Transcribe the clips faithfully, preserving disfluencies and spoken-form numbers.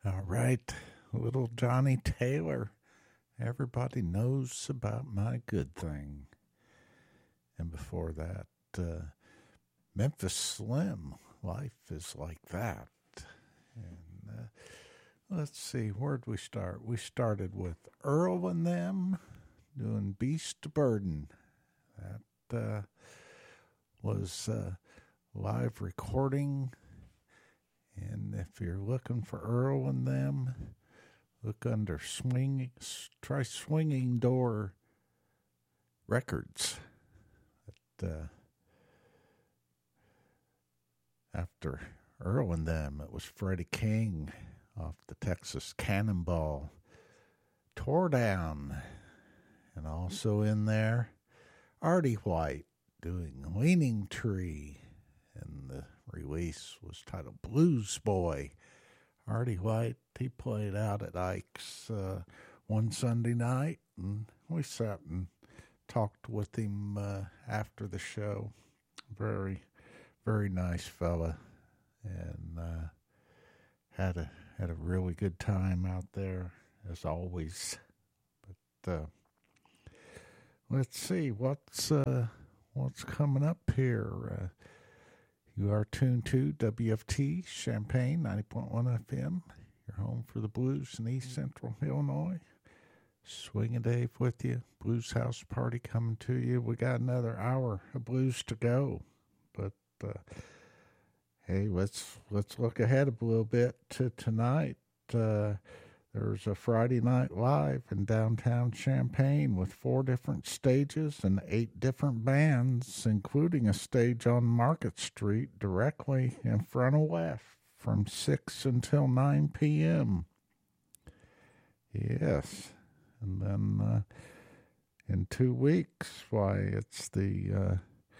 All right, little Johnny Taylor. Everybody knows about my good thing. And before that, uh, Memphis Slim. Life is like that. And uh, let's see, where'd we start? We started with Earl and them doing Beast of Burden. That uh, was uh, live recording. And if you're looking for Earl and them, look under swing, try Swinging Door Records. But, uh, after Earl and them, it was Freddie King off the Texas Cannonball, Tore Down. And also in there, Artie White doing Leaning Tree. And the release was titled Blues Boy. Artie White, he played out at Ike's uh, one Sunday night, and we sat and talked with him uh, after the show. Very, very nice fella, and uh, had a had a really good time out there as always. But uh, let's see what's uh, what's coming up here. Uh, You are tuned to W F T Champaign ninety point one F M, your home for the blues in East Central Illinois. Swinging Dave with you. Blues House Party coming to you. We got another hour of blues to go. But, uh, hey, let's let's look ahead a little bit to tonight. Uh, there's a Friday Night Live in downtown Champaign with four different stages and eight different bands, including a stage on Market Street directly in front of W E F from six until nine p.m. Yes. And then uh, in two weeks, why, it's the uh,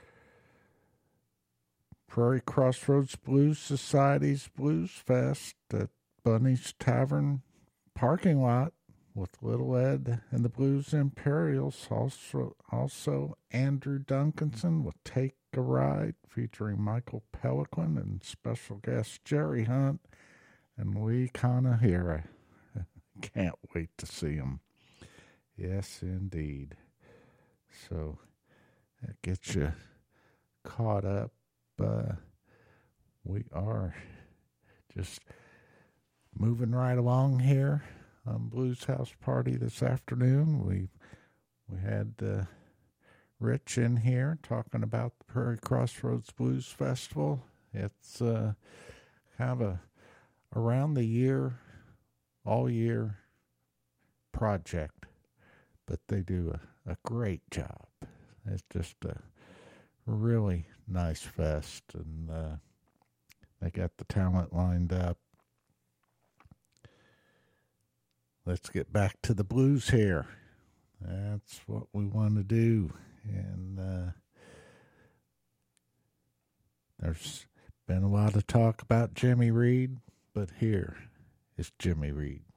Prairie Crossroads Blues Society's Blues Fest at Bunny's Tavern parking lot with Little Ed and the Blues Imperials. Also, also Andrew Duncanson with Take a Ride, featuring Michael Pelican and special guest Jerry Hunt and Lee Kanahira. Can't wait to see him. Yes, indeed. So that gets you caught up. Uh, we are just moving right along here on Blues House Party this afternoon. We we had uh, Rich in here talking about the Prairie Crossroads Blues Festival. It's uh, kind of a around the year, all year project, but they do a, a great job. It's just a really nice fest, and uh, they got the talent lined up. Let's get back to the blues here. That's what we want to do. And uh, there's been a lot of talk about Jimmy Reed, but here is Jimmy Reed.